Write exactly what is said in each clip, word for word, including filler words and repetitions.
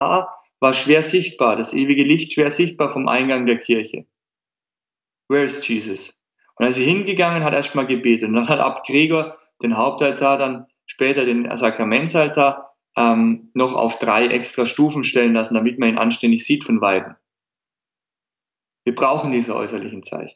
war schwer sichtbar, das ewige Licht schwer sichtbar vom Eingang der Kirche. Where is Jesus? Und als sie hingegangen, hat er erstmal gebetet. Und dann hat Abt Gregor den Hauptaltar, dann später den Sakramentsaltar, ähm, noch auf drei extra Stufen stellen lassen, damit man ihn anständig sieht von Weitem. Wir brauchen diese äußerlichen Zeichen.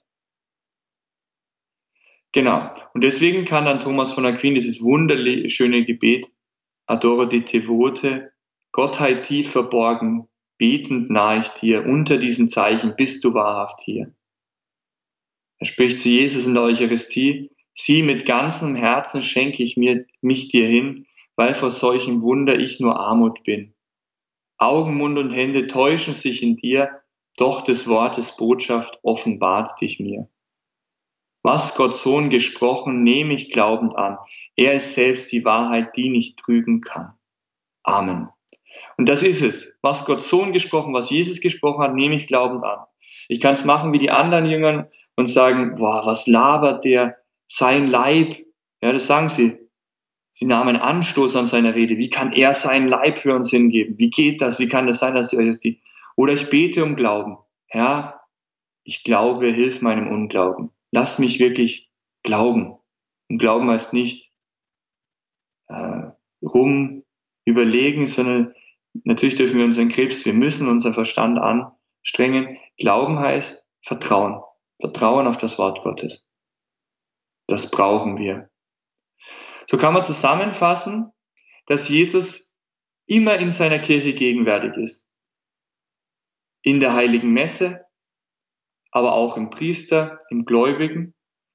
Genau. Und deswegen kann dann Thomas von Aquin dieses wunderschöne Gebet, Adoro te vote, Gottheit tief verborgen, betend nahe ich dir, unter diesen Zeichen bist du wahrhaft hier. Er spricht zu Jesus in der Eucharistie, sieh, mit ganzem Herzen schenke ich mir, mich dir hin, weil vor solchem Wunder ich nur Armut bin. Augen, Mund und Hände täuschen sich in dir, doch des Wortes Botschaft offenbart dich mir. Was Gott Sohn gesprochen, nehme ich glaubend an. Er ist selbst die Wahrheit, die nicht trügen kann. Amen. Und das ist es. Was Gott Sohn gesprochen, was Jesus gesprochen hat, nehme ich glaubend an. Ich kann es machen wie die anderen Jünger und sagen, boah, was labert der, sein Leib. Ja, das sagen sie. Sie nahmen Anstoß an seiner Rede. Wie kann er seinen Leib für uns hingeben? Wie geht das? Wie kann das sein, dass die Eucharistie? Oder ich bete um Glauben. Herr, ich glaube, hilf meinem Unglauben. Lass mich wirklich glauben. Und Glauben heißt nicht äh, rum überlegen, sondern natürlich dürfen wir unseren Krebs, wir müssen unseren Verstand anstrengen. Glauben heißt Vertrauen. Vertrauen auf das Wort Gottes. Das brauchen wir. So kann man zusammenfassen, dass Jesus immer in seiner Kirche gegenwärtig ist. In der heiligen Messe, aber auch im Priester, im Gläubigen,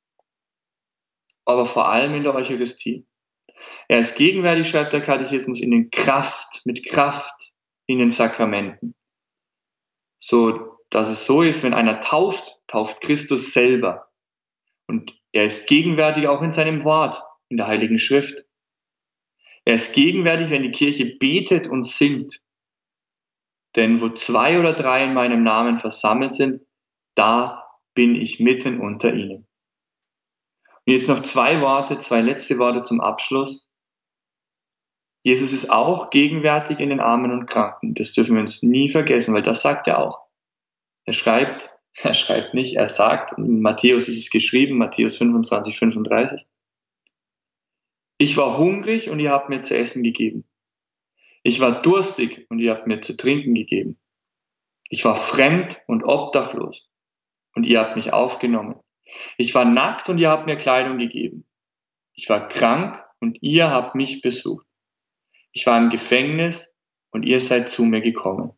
aber vor allem in der Eucharistie. Er ist gegenwärtig, schreibt der Katechismus, in den Kraft, mit Kraft in den Sakramenten. So, dass es so ist, wenn einer tauft, tauft Christus selber. Und er ist gegenwärtig auch in seinem Wort, in der Heiligen Schrift. Er ist gegenwärtig, wenn die Kirche betet und singt. Denn wo zwei oder drei in meinem Namen versammelt sind, da bin ich mitten unter ihnen. Und jetzt noch zwei Worte, zwei letzte Worte zum Abschluss. Jesus ist auch gegenwärtig in den Armen und Kranken. Das dürfen wir uns nie vergessen, weil das sagt er auch. Er schreibt, er schreibt nicht, er sagt, in Matthäus ist es geschrieben, Matthäus fünfundzwanzig, fünfunddreißig. Ich war hungrig und ihr habt mir zu essen gegeben. Ich war durstig und ihr habt mir zu trinken gegeben. Ich war fremd und obdachlos und ihr habt mich aufgenommen. Ich war nackt und ihr habt mir Kleidung gegeben. Ich war krank und ihr habt mich besucht. Ich war im Gefängnis und ihr seid zu mir gekommen.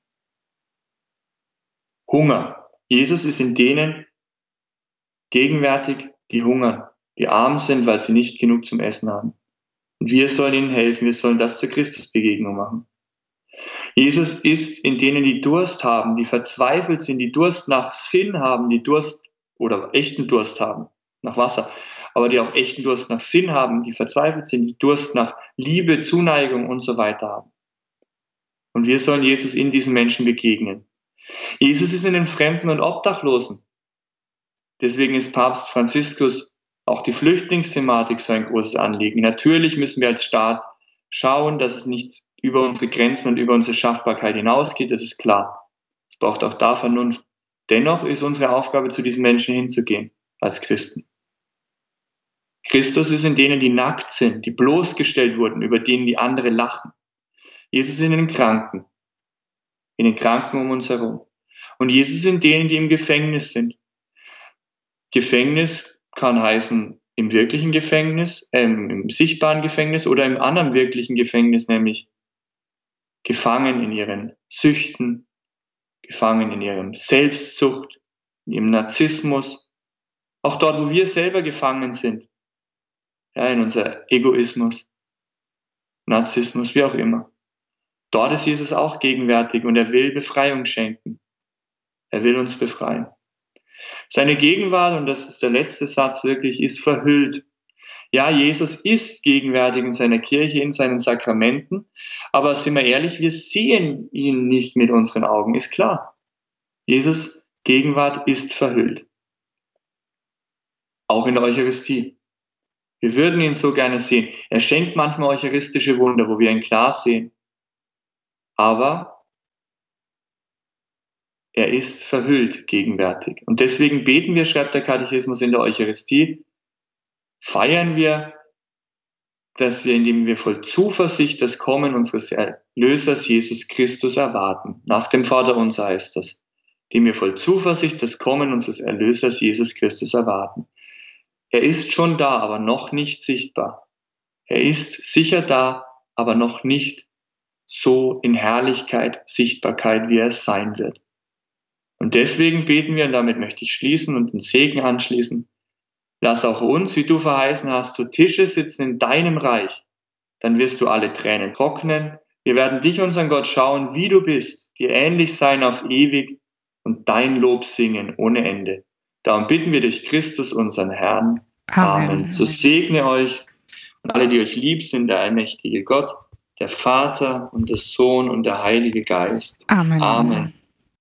Hunger. Jesus ist in denen gegenwärtig, die hungern, die arm sind, weil sie nicht genug zum Essen haben. Und wir sollen ihnen helfen, wir sollen das zur Christusbegegnung machen. Jesus ist in denen, die Durst haben, die verzweifelt sind, die Durst nach Sinn haben, die Durst oder echten Durst haben, nach Wasser, aber die auch echten Durst nach Sinn haben, die verzweifelt sind, die Durst nach Liebe, Zuneigung und so weiter haben. Und wir sollen Jesus in diesen Menschen begegnen. Jesus ist in den Fremden und Obdachlosen. Deswegen ist Papst Franziskus auch die Flüchtlingsthematik so ein großes Anliegen. Natürlich müssen wir als Staat schauen, dass es nicht über unsere Grenzen und über unsere Schaffbarkeit hinausgeht, das ist klar. Es braucht auch da Vernunft. Dennoch ist unsere Aufgabe, zu diesen Menschen hinzugehen, als Christen. Christus ist in denen, die nackt sind, die bloßgestellt wurden, über denen die andere lachen. Jesus ist in den Kranken, in den Kranken um uns herum. Und Jesus ist in denen, die im Gefängnis sind. Gefängnis kann heißen im wirklichen Gefängnis, äh, im sichtbaren Gefängnis oder im anderen wirklichen Gefängnis, nämlich gefangen in ihren Süchten, gefangen in ihrem Selbstsucht, in ihrem Narzissmus, auch dort, wo wir selber gefangen sind, ja, in unser Egoismus, Narzissmus, wie auch immer. Dort ist Jesus auch gegenwärtig und er will Befreiung schenken. Er will uns befreien. Seine Gegenwart, und das ist der letzte Satz wirklich, ist verhüllt. Ja, Jesus ist gegenwärtig in seiner Kirche, in seinen Sakramenten, aber sind wir ehrlich, wir sehen ihn nicht mit unseren Augen, ist klar. Jesus' Gegenwart ist verhüllt. Auch in der Eucharistie. Wir würden ihn so gerne sehen. Er schenkt manchmal eucharistische Wunder, wo wir ihn klar sehen. Aber er ist verhüllt gegenwärtig. Und deswegen beten wir, schreibt der Katechismus, in der Eucharistie, feiern wir, dass wir, indem wir voll Zuversicht das Kommen unseres Erlösers Jesus Christus erwarten. Nach dem Vaterunser heißt das, indem wir voll Zuversicht das Kommen unseres Erlösers Jesus Christus erwarten. Er ist schon da, aber noch nicht sichtbar. Er ist sicher da, aber noch nicht so in Herrlichkeit, Sichtbarkeit, wie er es sein wird. Und deswegen beten wir, und damit möchte ich schließen und den Segen anschließen, lass auch uns, wie du verheißen hast, zu Tische sitzen in deinem Reich. Dann wirst du alle Tränen trocknen. Wir werden dich, unseren Gott, schauen, wie du bist, dir ähnlich sein auf ewig und dein Lob singen ohne Ende. Darum bitten wir durch Christus, unseren Herrn. Amen. Amen. So segne euch und alle, die euch lieb sind, der allmächtige Gott, der Vater und der Sohn und der Heilige Geist. Amen. Amen.